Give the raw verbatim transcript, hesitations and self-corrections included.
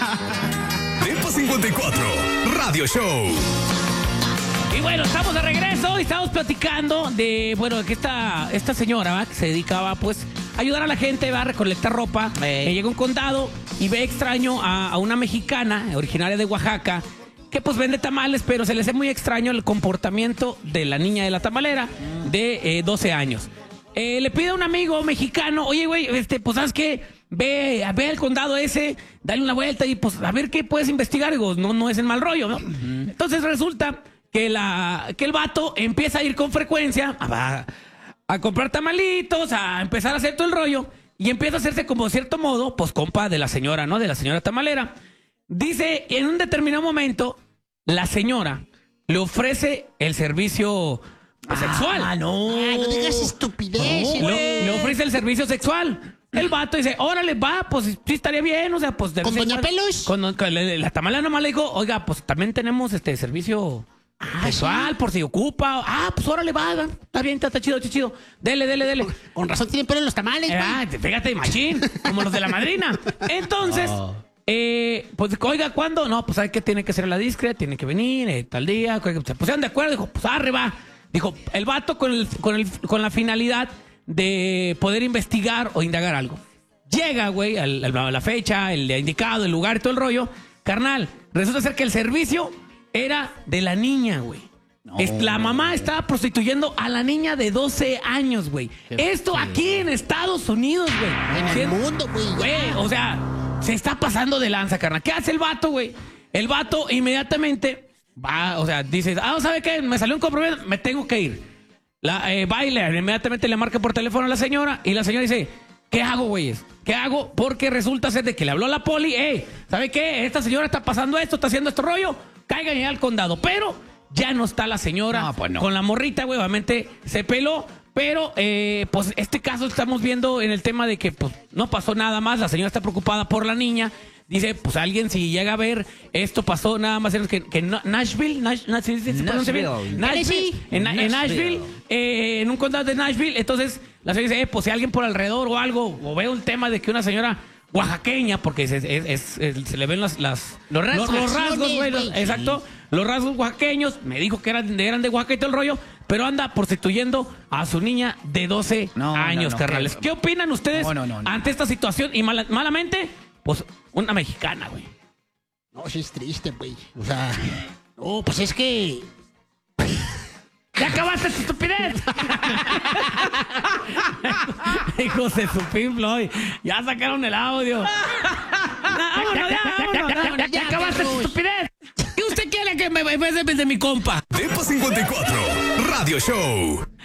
Depa cincuenta y cuatro, Radio Show. Y bueno, estamos de regreso y estamos platicando de, bueno, que esta, esta señora, ¿va? Que se dedicaba, pues, a ayudar a la gente, va a recolectar ropa. Eh. Que llega a un condado y ve extraño a, a una mexicana, originaria de Oaxaca, que pues vende tamales, pero se le hace muy extraño el comportamiento de la niña de la tamalera de eh, doce años. Eh, le pide a un amigo mexicano, oye, güey, este, pues, ¿sabes qué? Ve, ve al condado ese, dale una vuelta y pues a ver qué puedes investigar. Digo, no, no es el mal rollo, ¿no? Uh-huh. Entonces resulta que, la, que el vato empieza a ir con frecuencia a, a comprar tamalitos, a empezar a hacer todo el rollo y empieza a hacerse como de cierto modo, pues compa de la señora, ¿no? De la señora tamalera. Dice, en un determinado momento, la señora le ofrece el servicio sexual. Ah, no. Ay, no digas estupidez. No, le, le ofrece el servicio sexual. El vato dice, órale, va, pues sí estaría bien, o sea, pues... ¿Con Doña Pelos? Con, con la, la tamalera nomás le dijo, oiga, pues también tenemos este servicio ah, sexual, ¿sí? Por si ocupa. Ah, pues órale, va, va, está bien, está, está chido, está chido. Dele, dele, dele. Con, con razón tienen pelo en los tamales, güey. Ah, fíjate, machín, como los de la madrina. Entonces, oh. eh, pues, oiga, ¿cuándo? No, pues hay que tiene que ser la discreta, tiene que venir, eh, tal día. Se pusieron de acuerdo, dijo, pues arre, va. Dijo, el vato con, el, con, el, con la finalidad de poder investigar o indagar algo. Llega, güey, a la fecha, el indicado, el lugar y todo el rollo. Carnal, resulta ser que el servicio era de la niña, güey. No. La mamá estaba prostituyendo a la niña de doce años, güey. Esto feo. Aquí en Estados Unidos, güey. En el mundo, güey. Güey, o sea, se está pasando de lanza, carnal. ¿Qué hace el vato, güey? El vato inmediatamente va, o sea, dice, ah, ¿sabe qué? Me salió un compromiso, me tengo que ir. La, eh, baila, inmediatamente le marca por teléfono a la señora y la señora dice, ¿qué hago, güeyes? ¿Qué hago? Porque resulta ser de que le habló a la poli, hey, ¿sabe qué? Esta señora está pasando esto, está haciendo este rollo, caigan ya al condado. Pero ya no está la señora no, pues no. Con la morrita, güey, obviamente se peló. Pero, eh, pues, este caso estamos viendo en el tema de que, pues, no pasó nada más. La señora está preocupada por la niña. Dice, pues, alguien si llega a ver, esto pasó nada más en que, que Nashville, Nash, Nash, ¿sí, sí, Nashville. Nashville, en, en Nashville, eh, en un condado de Nashville. Entonces, la señora dice, eh, pues, si alguien por alrededor o algo, o veo un tema de que una señora oaxaqueña, porque es, es, es, es, se le ven las, las los rasgos, los, los rasgos, güey, los, exacto, los rasgos oaxaqueños. Me dijo que eran, eran de Oaxaca y todo el rollo, pero anda prostituyendo a su niña de doce no, años, no, no, carnales. ¿Qué, ¿Qué opinan ustedes no, no, no, no. ante esta situación? Y mala, malamente, pues, una mexicana, güey. No, sí es triste, güey. O sea, no, pues es que... ¡Ya acabaste tu estupidez! Hijos de su Pink Floyd. Ya sacaron el audio. ¡Vámonos, ya, vámonos! ¡Ya, ya, ya acabaste tu estupidez! ¿Qué usted quiere que me bese de mi compa? Depa cincuenta y cuatro, Radio Show.